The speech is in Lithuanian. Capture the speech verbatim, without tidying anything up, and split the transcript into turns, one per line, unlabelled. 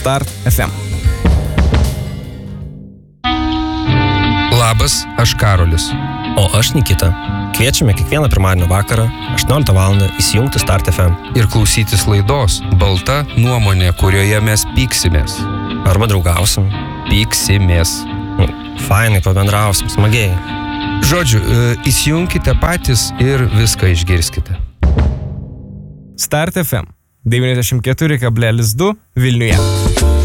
Start F M.
Labas, aš Karolis.
O aš Nikita. Kviečiame kiekvieną pirmadienio vakarą aštuonioliktą valandą įsijungti Start F M.
Ir klausytis laidos Balta nuomonė, kurioje mes pyksimės.
Arba draugausim.
Pyksimės.
Fainai pabendrausim, smagiai.
Žodžiu, įsijunkite patys ir viską išgirskite.
Start F M devyniasdešimt keturi kablelis du Vilniuje.